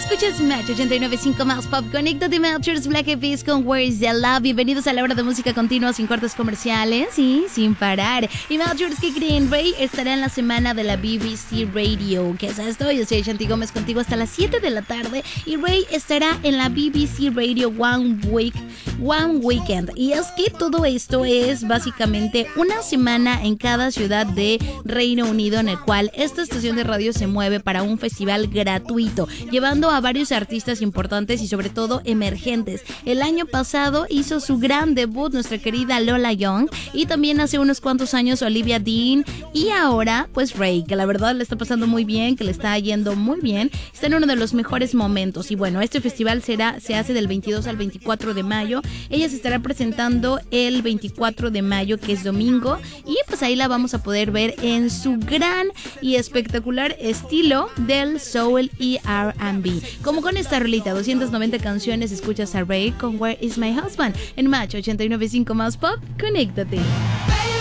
Escuchas Match 89.5 más Pop. Conéctate, Matchers, Black Eyed Peas con Where's the Love. Bienvenidos a la hora de música continua, sin cortes comerciales y sin parar. Y Matchers, ¿qué creen? Ray estará en la semana de la BBC Radio. ¿Qué es esto? Yo soy Shanti Gómez contigo hasta las 7 de la tarde. Y Ray estará en la BBC Radio One Weekend. Y es que todo esto es básicamente una semana en cada ciudad de Reino Unido, en el cual esta estación de radio se mueve para un festival gratuito, llevando a varios artistas importantes y sobre todo emergentes. El año pasado hizo su gran debut nuestra querida Lola Young, y también hace unos cuantos años Olivia Dean, y ahora pues Ray, que la verdad le está pasando muy bien, que le está yendo muy bien, está en uno de los mejores momentos. Y bueno, este festival se hace del 22 al 24 de mayo. Ella se estará presentando el 24 de mayo, que es domingo, y pues ahí la vamos a poder ver en su gran y espectacular estilo del soul y R&B. Como con esta rolita, 290 canciones, escuchas a Ray con Where Is My Husband en Match 89.5 más Pop. Conéctate.